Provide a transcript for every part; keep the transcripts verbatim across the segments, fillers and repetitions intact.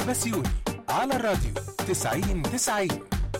بسيوني على الراديو تسعين تسعين.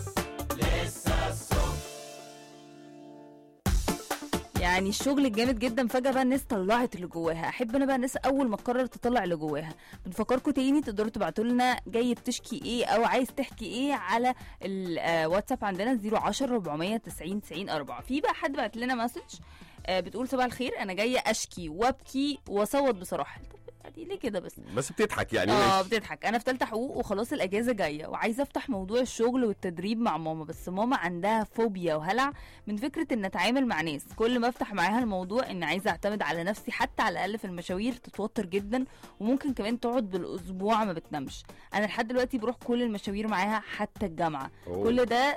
يعني الشغل الجامد جدا فجأة بقى الناس طلعت اللي جواها. احب انا بقى الناس اول ما تقرر تطلع اللي جواها. بنفكركم تاني تقدروا تبعتوا لنا جاي بتشكي ايه او عايز تحكي ايه على الواتساب عندنا صفر عشرة أربعمية تسعين تسعين أربعة. في بقى حد بعت لنا مسج بتقول صباح الخير، انا جايه اشكي وابكي واصوت بصراحه. دي ليه كده بس بس بتضحك يعني اه بتضحك. انا في ثالثه حقوق وخلاص الاجازه جايه وعايزه افتح موضوع الشغل والتدريب مع ماما، بس ماما عندها فوبيا وهلع من فكره ان اتعامل مع ناس. كل ما افتح معاها الموضوع ان عايزه اعتمد على نفسي حتى على الاقل في المشاوير تتوتر جدا، وممكن كمان تقعد بالاسبوع ما بتنامش. انا لحد دلوقتي بروح كل المشاوير معاها حتى الجامعه. أوه. كل ده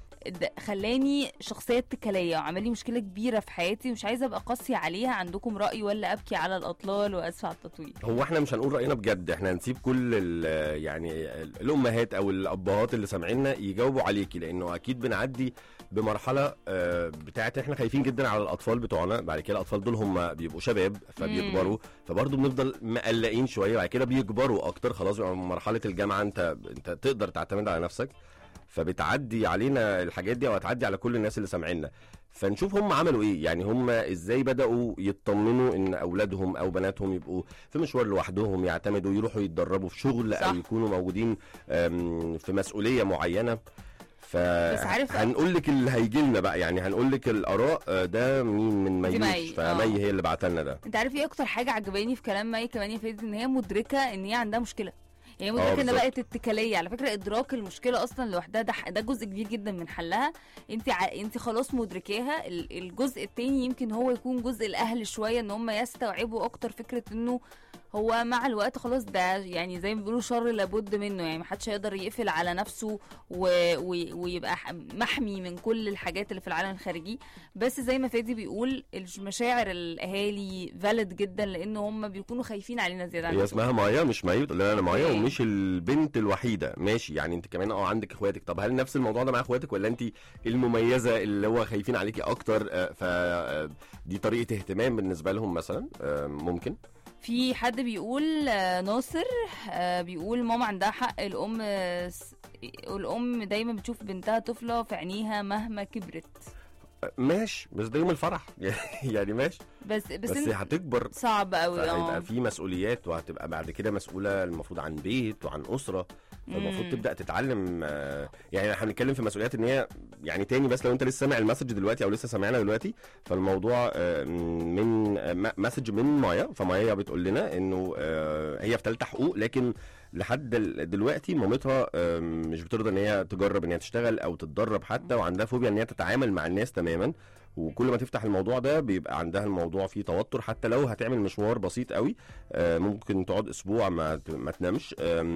خلاني شخصية اتكالية وعمل لي مشكلة كبيرة في حياتي ومش عايزة ابقى قاسية عليها. عندكم رأي ولا ابكي على الاطلال واسف على التطويل؟ هو احنا مش هنقول رأينا بجد، احنا هنسيب كل يعني الامهات او الابهات اللي سامعيننا يجاوبوا عليكي، لانه اكيد بنعدي بمرحلة بتاعت احنا خايفين جدا على الاطفال بتوعنا. بعد كده الاطفال دول هم بيبقوا شباب فبيكبروا، فبرضه بنفضل مقلقين شوية. بعد كده بيكبروا اكتر، خلاص مرحلة الجامعة انت انت تقدر تعتمد على نفسك، فبتعدي علينا الحاجات دي وهتعدي على كل الناس اللي سامعيننا. فنشوف هم عملوا ايه، يعني هم ازاي بدأوا يطمنوا ان اولادهم او بناتهم يبقوا في مشوار لوحدهم، يعتمدوا، يروحوا يتدربوا في شغل صح. او يكونوا موجودين في مسؤولية معينة. فهنقول لك اللي هيجي لنا بقى، يعني هنقول لك الاراء ده مين من ميوش. فمي هي اللي بعتها لنا ده. انت عارف ايه اكتر حاجة عجباني في كلام مي كمان يا فادي؟ ان هي مدركة ان هي عندها مشكلة. يعني مدركه ان بقت اتكاليه. على فكره ادراك المشكله اصلا لوحدها ده ده جزء كبير جدا من حلها. انت ع... انت خلاص مدركاها. الجزء التاني يمكن هو يكون جزء الاهل شويه، ان هم يستوعبوا اكتر فكره انه هو مع الوقت خلاص ده يعني زي ما بيقولوا شر لابد منه. يعني محدش هيقدر يقفل على نفسه و... و... ويبقى محمي من كل الحاجات اللي في العالم الخارجي. بس زي ما فادي بيقول المشاعر الاهالي فاليد جدا، لان هم بيكونوا خايفين علينا زياده. هي اسمها مايا مش مايو، تقول لها انا مايا ومش البنت الوحيده. ماشي، يعني انت كمان اه عندك اخواتك. طب هل نفس الموضوع ده مع اخواتك ولا انت المميزه اللي هو خايفين عليكي اكتر؟ فدي طريقه اهتمام بالنسبه لهم مثلا. ممكن في حد بيقول ناصر بيقول ماما عندها حق. الام الام دايما بتشوف بنتها طفله في عينيها مهما كبرت. ماشي، بس ده يوم الفرح يعني ماشي، بس بس, بس هتكبر صعب قوي. اه هيبقى في مسؤوليات وهتبقى بعد كده مسؤوله المفروض عن بيت وعن اسره، فالمفروض تبدا تتعلم. يعني احنا بنتكلم في مسؤوليات ان هي يعني تاني. بس لو انت لسه سامع المسج دلوقتي او لسه سامعنا دلوقتي، فالموضوع من مسج من مايا. فمايا بتقول لنا انه هي في ثالثه حقوق، لكن لحد دلوقتي مامتها مش بترضى ان هي تجرب ان هي تشتغل او تتدرب حتى، وعندها فوبيا ان هي تتعامل مع الناس تماما. وكل ما تفتح الموضوع ده بيبقى عندها الموضوع فيه توتر، حتى لو هتعمل مشوار بسيط قوي ممكن تقعد اسبوع ما ما تنامش.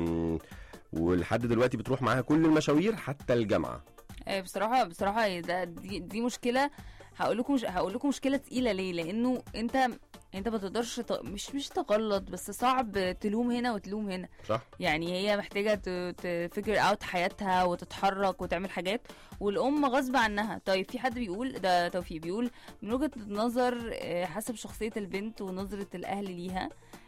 ولحد دلوقتي بتروح معاها كل المشاوير حتى الجامعه. بصراحه بصراحه ده دي, دي مشكله. هقول لكم هقول لكم مشكله تقيله ليه؟ لانه انت انت ما تقدرش ت... مش مش تغلط، بس صعب تلوم هنا وتلوم هنا. صح. يعني هي محتاجه تفكر اوت حياتها وتتحرك وتعمل حاجات، والام غصب عنها. طيب في حد بيقول ده توفيق بيقول من وجهه نظر حسب شخصيه البنت ونظره الاهل ليها،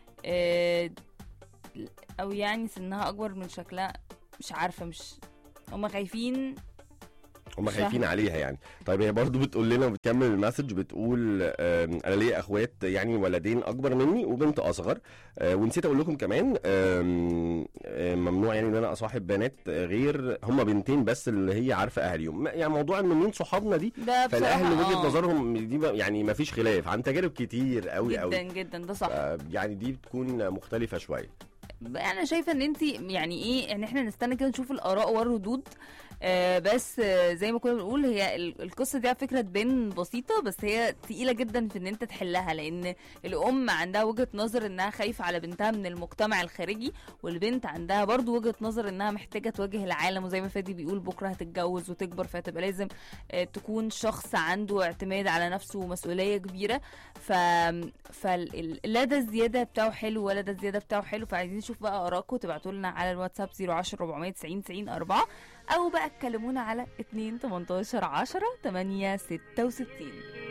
او يعني سنها اكبر من شكلها. مش عارفه، مش هم خايفين هم خايفين عليها يعني. طيب هي برضو بتقول لنا وبتكمل المسج بتقول انا ليا اخوات يعني ولدين اكبر مني وبنت اصغر، ونسيت اقول لكم كمان ممنوع يعني ان انا اصاحب بنات غير هم بنتين بس اللي هي عارفه اهاليهم. يعني موضوع انه مين صحابنا دي فالاهل وجهه نظرهم دي يعني ما فيش خلاف عن تجارب كتير قوي قوي جدا جدا. ده صح. يعني دي بتكون مختلفه شويه. انا شايفه ان انت يعني ايه ان احنا نستنى كده نشوف الاراء والردود. آه بس آه زي ما كنا بنقول هي القصه دي على فكره تبان بسيطه، بس هي تقيله جدا في ان انت تحلها. لان الام عندها وجهه نظر انها خايفه على بنتها من المجتمع الخارجي، والبنت عندها برضو وجهه نظر انها محتاجه تواجه العالم. وزي ما فادي بيقول بكره هتتجوز وتكبر، فهتبقى لازم آه تكون شخص عنده اعتماد على نفسه ومسؤوليه كبيره. ف فلا ده الزياده بتاعه حلو ولا ده الزياده بتاعه حلو. فعايزين نشوف بقى اراءكم، تبعتوا لنا على الواتساب صفر عشرة أربعمية تسعين تسعين أربعة، او بقى اتكلمونا على اتنين تمنتاشر عشرة تمانية ستة وستين.